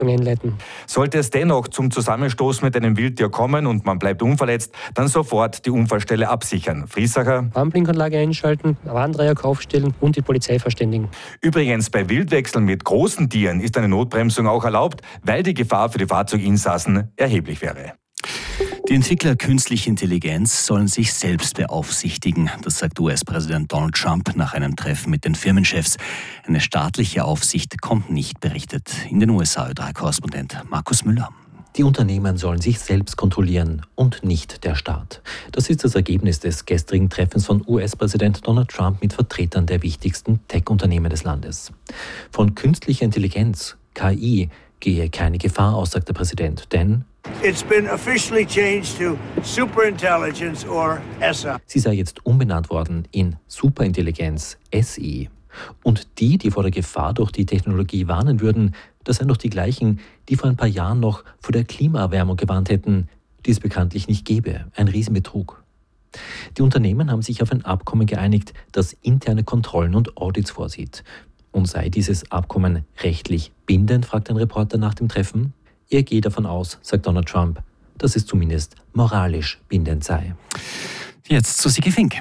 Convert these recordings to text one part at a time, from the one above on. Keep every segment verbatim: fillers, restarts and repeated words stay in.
einleiten. Sollte es dennoch zum Zusammenstoß mit einem Wildtier kommen und man bleibt unverletzt, dann sofort die Unfallstelle absichern. Friesacher. Warnblinkanlage einschalten, Warndreieck aufstellen und die Polizei verständigen. Übrigens, bei Wildwechseln mit großen Tieren ist eine Notbremsung auch erlaubt, weil die Gefahr für die Fahrzeuginsassen erheblich wäre. Die Entwickler künstlicher Intelligenz sollen sich selbst beaufsichtigen. Das sagt U S-Präsident Donald Trump nach einem Treffen mit den Firmenchefs. Eine staatliche Aufsicht kommt nicht, berichtet in den U S A Ö drei Korrespondent Markus Müller. Die Unternehmen sollen sich selbst kontrollieren und nicht der Staat. Das ist das Ergebnis des gestrigen Treffens von U S-Präsident Donald Trump mit Vertretern der wichtigsten Tech-Unternehmen des Landes. Von künstlicher Intelligenz, K I, gehe keine Gefahr aus, sagt der Präsident, denn It's been officially changed to Superintelligence or S I. Sie sei jetzt umbenannt worden in Superintelligenz, S I. Und die, die vor der Gefahr durch die Technologie warnen würden, das seien doch die gleichen, die vor ein paar Jahren noch vor der Klimaerwärmung gewarnt hätten, die es bekanntlich nicht gäbe. Ein Riesenbetrug. Die Unternehmen haben sich auf ein Abkommen geeinigt, das interne Kontrollen und Audits vorsieht. Und sei dieses Abkommen rechtlich bindend, fragt ein Reporter nach dem Treffen. Er gehe davon aus, sagt Donald Trump, dass es zumindest moralisch bindend sei. Jetzt zu Sigi Fink.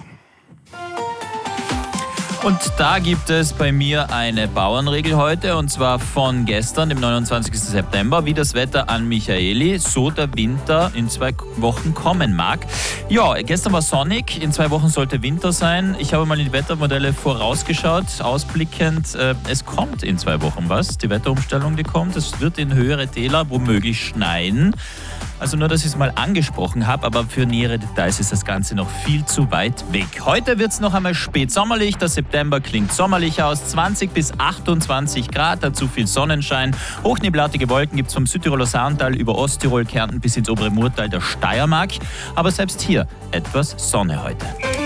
Und da gibt es bei mir eine Bauernregel heute, und zwar von gestern, dem neunundzwanzigsten September, wie das Wetter an Michaeli, so der Winter in zwei Wochen kommen mag. Ja, gestern war sonnig, in zwei Wochen sollte Winter sein. Ich habe mal in die Wettermodelle vorausgeschaut, ausblickend. Äh, es kommt in zwei Wochen was, die Wetterumstellung, die kommt. Es wird in höhere Täler womöglich schneien. Also nur, dass ich es mal angesprochen habe, aber für nähere Details ist das Ganze noch viel zu weit weg. Heute wird es noch einmal spätsommerlich, der September klingt sommerlich aus, zwanzig bis achtundzwanzig Grad, dazu viel Sonnenschein. Hochnebelartige Wolken gibt es vom Südtiroler Saartal über Osttirol, Kärnten bis ins obere Murtal der Steiermark. Aber selbst hier etwas Sonne heute.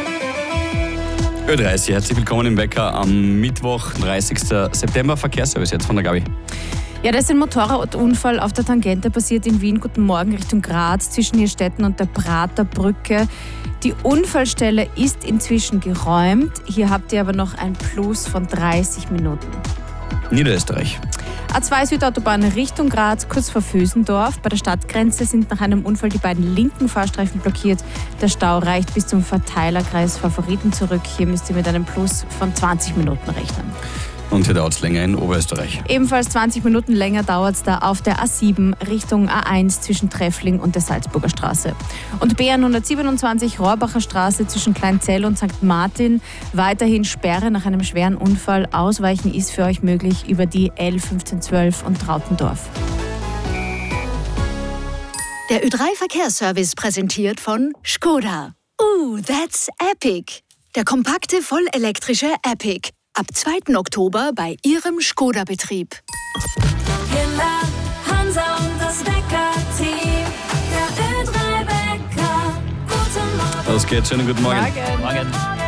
Ö dreißig, herzlich willkommen im Wecker am Mittwoch, dreißigsten September. Verkehrsservice jetzt von der Gabi. Ja, da ist ein Motorradunfall auf der Tangente passiert in Wien. Guten Morgen Richtung Graz zwischen Hirstetten und der Prater Brücke. Die Unfallstelle ist inzwischen geräumt. Hier habt ihr aber noch ein Plus von dreißig Minuten. Niederösterreich. A zwei Südautobahn Richtung Graz, kurz vor Vösendorf. Bei der Stadtgrenze sind nach einem Unfall die beiden linken Fahrstreifen blockiert. Der Stau reicht bis zum Verteilerkreis Favoriten zurück. Hier müsst ihr mit einem Plus von zwanzig Minuten rechnen. Und hier dauert es länger in Oberösterreich. Ebenfalls zwanzig Minuten länger dauert es da auf der A sieben Richtung A eins zwischen Treffling und der Salzburger Straße. Und B hundertsiebenundzwanzig Rohrbacher Straße zwischen Kleinzell und Sankt Martin. Weiterhin Sperre nach einem schweren Unfall. Ausweichen ist für euch möglich über die L fünfzehn zwölf und Trautendorf. Der Ö drei Verkehrsservice präsentiert von Skoda. Ooh, that's epic. Der kompakte, vollelektrische Epic. Ab zweiten Oktober bei Ihrem Skoda-Betrieb. Kinder, Hansa und das Wecker-Team. Der Ö drei Wecker. Guten Morgen. Los geht's, schönen guten Morgen. Morgen. Morgen.